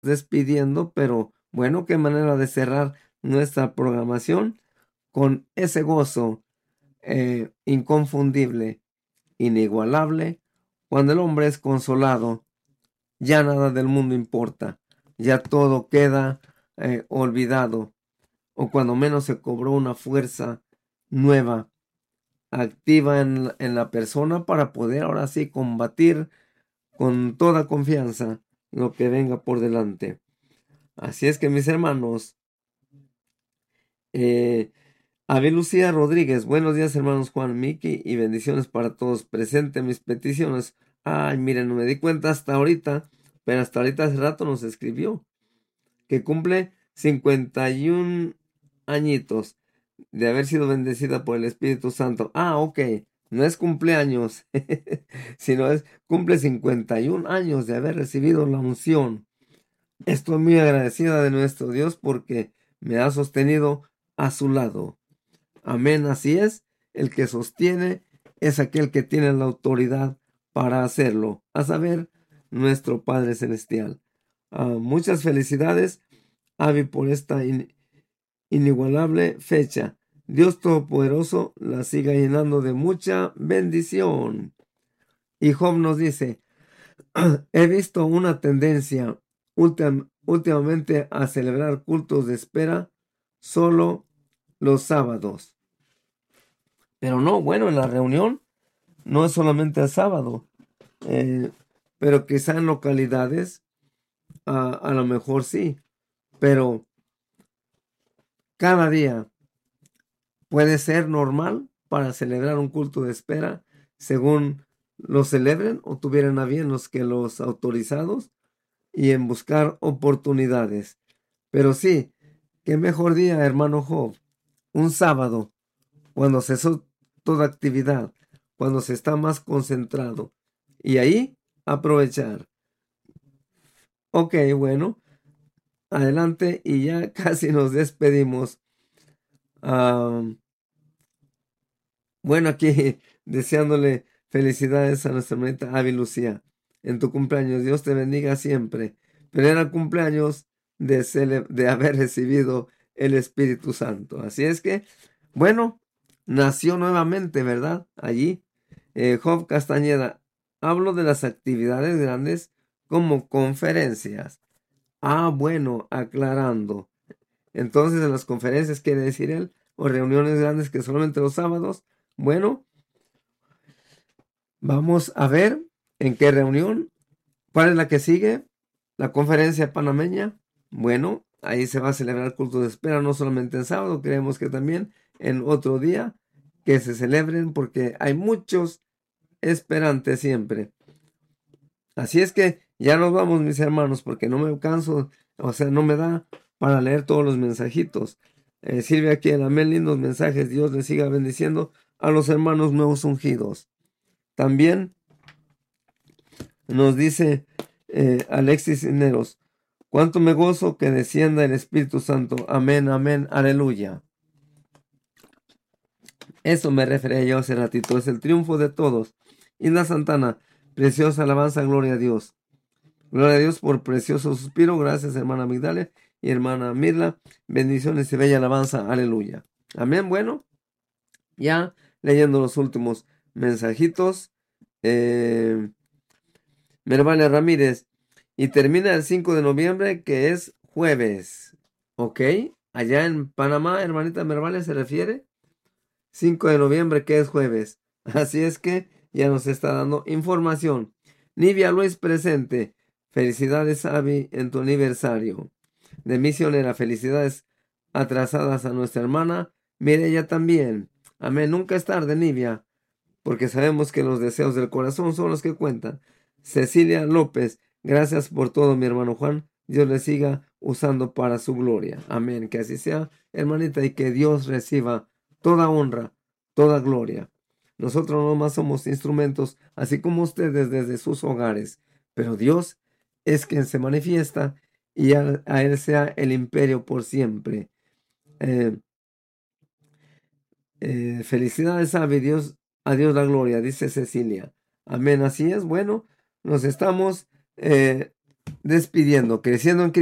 despidiendo, pero bueno, qué manera de cerrar nuestra programación con ese gozo inconfundible, inigualable. Cuando el hombre es consolado, ya nada del mundo importa, ya todo queda olvidado, o cuando menos se cobró una fuerza nueva, activa en la persona para poder ahora sí combatir con toda confianza lo que venga por delante. Así es que mis hermanos, eh, Ave Lucía Rodríguez, buenos días hermanos Juan, Miki y bendiciones para todos. Presente mis peticiones. Ay, miren, no me di cuenta hasta ahorita, pero hasta ahorita hace rato nos escribió que cumple 51 añitos de haber sido bendecida por el Espíritu Santo. Ah, ok, no es cumpleaños, sino cumple 51 años de haber recibido la unción. Estoy muy agradecida de nuestro Dios porque me ha sostenido a su lado. Amén, así es. El que sostiene es aquel que tiene la autoridad para hacerlo, a saber, nuestro Padre Celestial. Muchas felicidades, Avi, por esta inigualable fecha. Dios Todopoderoso la siga llenando de mucha bendición. Y Job nos dice, he visto una tendencia últimamente a celebrar cultos de espera solo los sábados. Pero no, bueno, en la reunión no es solamente el sábado, eh, pero quizá en localidades a lo mejor sí, pero cada día puede ser normal para celebrar un culto de espera según lo celebren o tuvieran a bien los autorizados y en buscar oportunidades. Pero sí, qué mejor día, hermano Job, un sábado, cuando cesó toda actividad, cuando se está más concentrado. Y ahí aprovechar. Ok, bueno, adelante y ya casi nos despedimos. Ah, bueno, aquí deseándole felicidades a nuestra hermanita Avi Lucía en tu cumpleaños. Dios te bendiga siempre. Pero era cumpleaños de haber recibido el Espíritu Santo. Así es que, bueno, nació nuevamente, ¿verdad? Allí. Job Castañeda, hablo de las actividades grandes como conferencias. Ah, bueno, aclarando. Entonces, en las conferencias quiere decir él, o reuniones grandes que solamente los sábados. Bueno, vamos a ver en qué reunión. ¿Cuál es la que sigue? La conferencia panameña. Bueno, ahí se va a celebrar el culto de espera, no solamente en sábado, creemos que también en otro día que se celebren, porque hay muchos esperantes siempre. Así es que ya nos vamos, mis hermanos, porque no me canso, o sea, no me da para leer todos los mensajitos. Silvia aquí en amén, lindos mensajes. Dios les siga bendiciendo a los hermanos nuevos ungidos. También nos dice Alexis Cineros, cuánto me gozo que descienda el Espíritu Santo. Amén, amén, aleluya. Eso me refería yo hace ratito, es el triunfo de todos. Isla Santana, preciosa alabanza, gloria a Dios. Gloria a Dios por precioso suspiro. Gracias, hermana Migdale y hermana Mirla. Bendiciones y bella alabanza. Aleluya. Amén. Bueno, ya leyendo los últimos mensajitos. Mervale Ramírez. Y termina el 5 de noviembre, que es jueves. ¿Ok? Allá en Panamá, hermanita Mervale, se refiere. 5 de noviembre, que es jueves. Así es que ya nos está dando información. Nivia Luis presente. Felicidades, Avi, en tu aniversario de misionera. Felicidades atrasadas a nuestra hermana Mireya también. Amén. Nunca es tarde, Nivia, porque sabemos que los deseos del corazón son los que cuentan. Cecilia López, gracias por todo, mi hermano Juan. Dios le siga usando para su gloria. Amén. Que así sea, hermanita, y que Dios reciba toda honra, toda gloria. Nosotros nomás somos instrumentos, así como ustedes desde sus hogares, pero Dios es quien se manifiesta y a Él sea el imperio por siempre. Eh, Felicidades, sabe Dios, a Dios la gloria, dice Cecilia. Amén, así es. Bueno, nos estamos despidiendo, creciendo en